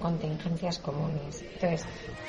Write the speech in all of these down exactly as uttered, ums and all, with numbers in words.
contingencias comunes. Entonces,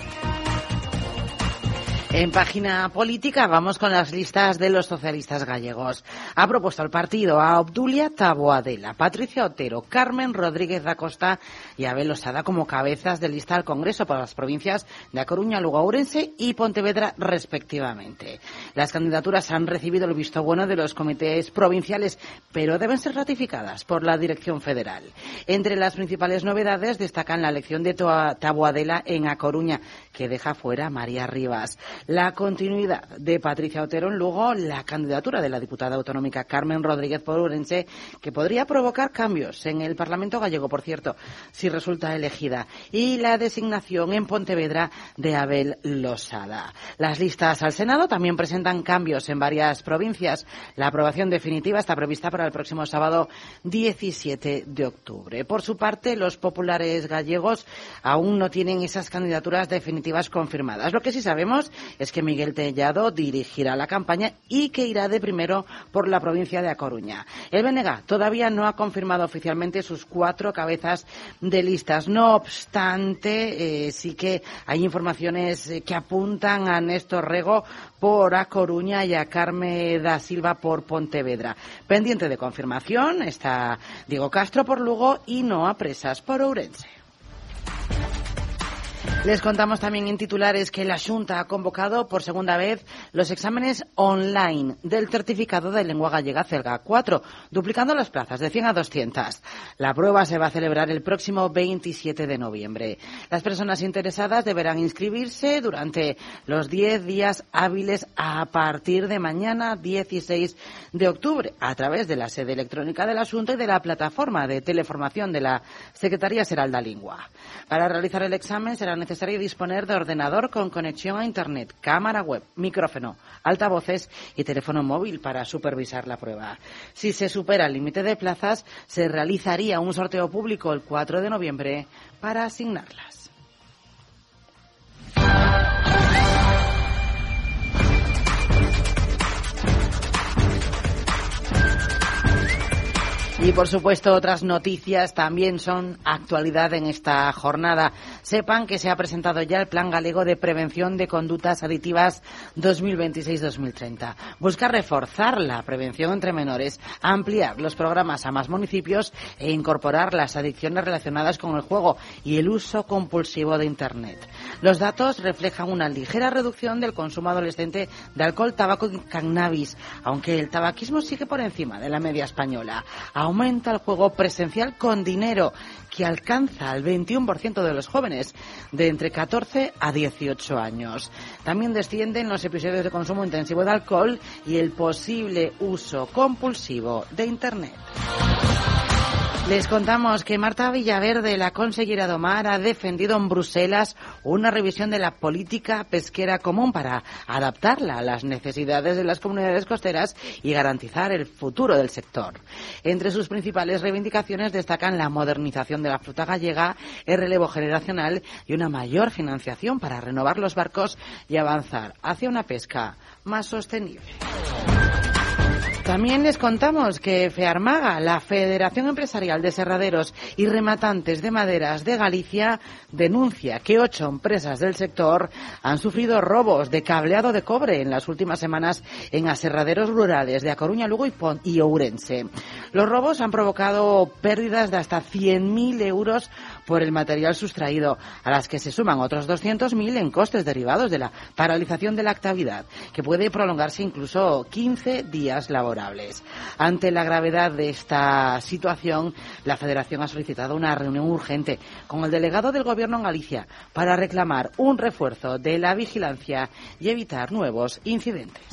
en página política vamos con las listas de los socialistas gallegos. Ha propuesto el partido a Obdulia Taboadela, Patricia Otero, Carmen Rodríguez da Costa y Abel Osada como cabezas de lista al Congreso por las provincias de A Coruña, Lugo, Ourense y Pontevedra respectivamente. Las candidaturas han recibido el visto bueno de los comités provinciales, pero deben ser ratificadas por la dirección federal. Entre las principales novedades destacan la elección de Taboadela en A Coruña, que deja fuera a María Rivas. La continuidad de Patricia Otero en Lugo, la candidatura de la diputada autonómica Carmen Rodríguez por Ourense, que podría provocar cambios en el Parlamento gallego, por cierto, si resulta elegida, y la designación en Pontevedra de Abel Losada. Las listas al Senado también presentan cambios en varias provincias. La aprobación definitiva está prevista para el próximo sábado diecisiete de octubre. Por su parte, los populares gallegos aún no tienen esas candidaturas definitivas confirmadas. Lo que sí sabemos es que Miguel Tellado dirigirá la campaña y que irá de primero por la provincia de A Coruña. El B N G todavía no ha confirmado oficialmente sus cuatro cabezas de listas. No obstante, eh, sí que hay informaciones que apuntan a Néstor Rego por A Coruña y a Carme da Silva por Pontevedra. Pendiente de confirmación está Diego Castro por Lugo y Noa Presas por Ourense. Les contamos también en titulares que la Xunta ha convocado por segunda vez los exámenes online del certificado de lengua gallega Celga cuatro, duplicando las plazas de cien a doscientas. La prueba se va a celebrar el próximo veintisiete de noviembre. Las personas interesadas deberán inscribirse durante los diez días hábiles a partir de mañana dieciséis de octubre a través de la sede electrónica de la Xunta y de la plataforma de teleformación de la Secretaría Xeral da Lingua. Para realizar el examen será necesario necesario disponer de ordenador con conexión a Internet, cámara web, micrófono, altavoces y teléfono móvil para supervisar la prueba. Si se supera el límite de plazas, se realizaría un sorteo público el cuatro de noviembre para asignarlas. Y, por supuesto, otras noticias también son actualidad en esta jornada. Sepan que se ha presentado ya el Plan Galego de Prevención de Conductas Adictivas dos mil veintiséis dos mil treinta. Busca reforzar la prevención entre menores, ampliar los programas a más municipios e incorporar las adicciones relacionadas con el juego y el uso compulsivo de Internet. Los datos reflejan una ligera reducción del consumo adolescente de alcohol, tabaco y cannabis, aunque el tabaquismo sigue por encima de la media española. Aumenta el juego presencial con dinero, que alcanza al veintiuno por ciento de los jóvenes de entre catorce a dieciocho años. También descienden los episodios de consumo intensivo de alcohol y el posible uso compulsivo de Internet. Les contamos que Marta Villaverde, la consellera do Mar, ha defendido en Bruselas una revisión de la política pesquera común para adaptarla a las necesidades de las comunidades costeras y garantizar el futuro del sector. Entre sus principales reivindicaciones destacan la modernización de la flota gallega, el relevo generacional y una mayor financiación para renovar los barcos y avanzar hacia una pesca más sostenible. También les contamos que FEARMAGA, la Federación Empresarial de Serraderos y Rematantes de Maderas de Galicia, denuncia que ocho empresas del sector han sufrido robos de cableado de cobre en las últimas semanas en aserraderos rurales de A Coruña, Lugo y Ourense. Los robos han provocado pérdidas de hasta cien mil euros por el material sustraído, a las que se suman otros doscientos mil en costes derivados de la paralización de la actividad, que puede prolongarse incluso quince días laborables. Ante la gravedad de esta situación, la Federación ha solicitado una reunión urgente con el delegado del Gobierno en Galicia para reclamar un refuerzo de la vigilancia y evitar nuevos incidentes.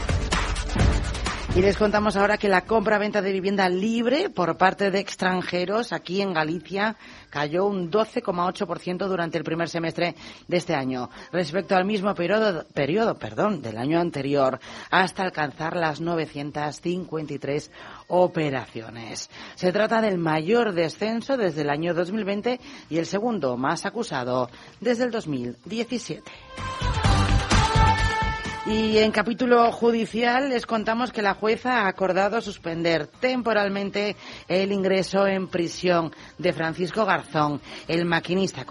Y les contamos ahora que la compra-venta de vivienda libre por parte de extranjeros aquí en Galicia cayó un doce coma ocho por ciento durante el primer semestre de este año, respecto al mismo periodo, periodo perdón, del año anterior, hasta alcanzar las novecientas cincuenta y tres operaciones. Se trata del mayor descenso desde el año dos mil veinte y el segundo más acusado desde el dos mil diecisiete. Y en capítulo judicial les contamos que la jueza ha acordado suspender temporalmente el ingreso en prisión de Francisco Garzón, el maquinista